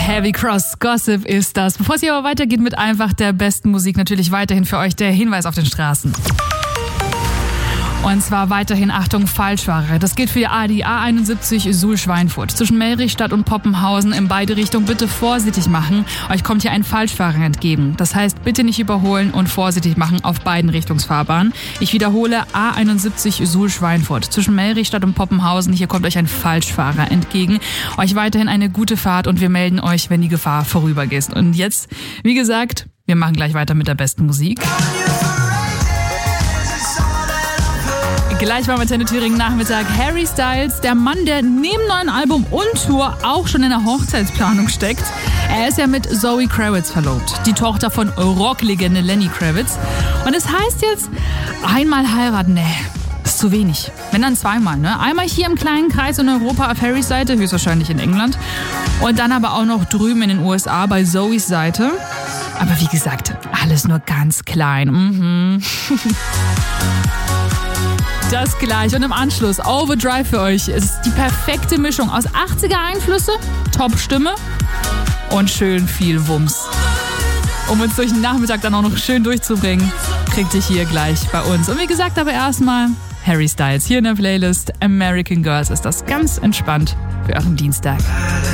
Heavy Cross Gossip ist das. Bevor es hier aber weitergeht mit einfach der besten Musik, natürlich weiterhin für euch der Hinweis auf den Straßen. Und zwar weiterhin, Achtung, Falschfahrer. Das gilt für die A71 Suhl-Schweinfurt. Zwischen Melrichstadt und Poppenhausen in beide Richtungen bitte vorsichtig machen. Euch kommt hier ein Falschfahrer entgegen. Das heißt, bitte nicht überholen und vorsichtig machen auf beiden Richtungsfahrbahnen. Ich wiederhole, A71 Suhl-Schweinfurt. Zwischen Melrichstadt und Poppenhausen, hier kommt euch ein Falschfahrer entgegen. Euch weiterhin eine gute Fahrt und wir melden euch, wenn die Gefahr vorübergeht. Und jetzt, wie gesagt, wir machen gleich weiter mit der besten Musik. Gleich mal mit Thüringen Nachmittag. Harry Styles, der Mann, der neben neuen Album und Tour auch schon in der Hochzeitsplanung steckt. Er ist ja mit Zoe Kravitz verlobt, die Tochter von Rocklegende Lenny Kravitz. Und es heißt jetzt, einmal heiraten, ist zu wenig. Wenn dann zweimal, ne? Einmal hier im kleinen Kreis in Europa auf Harrys Seite, höchstwahrscheinlich in England. Und dann aber auch noch drüben in den USA bei Zoes Seite. Aber wie gesagt, alles nur ganz klein. Das gleich und im Anschluss Overdrive für euch. Es ist die perfekte Mischung aus 80er-Einflüsse, Top-Stimme und schön viel Wumms. Um uns durch den Nachmittag dann auch noch schön durchzubringen, kriegt ihr hier gleich bei uns. Und wie gesagt, aber erstmal Harry Styles hier in der Playlist. American Girls ist das ganz entspannt für euren Dienstag.